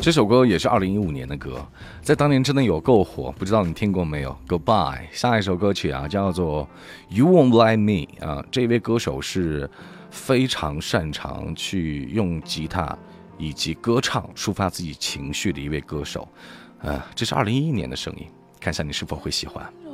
这首歌也是2015年的歌，在当年真的有够火，不知道你听过没有 ？Goodbye， 下一首歌曲啊叫做 You Won't Like Me 啊，这位歌手是非常擅长去用吉他以及歌唱抒发自己情绪的一位歌手，这是2011年的声音，看一下你是否会喜欢。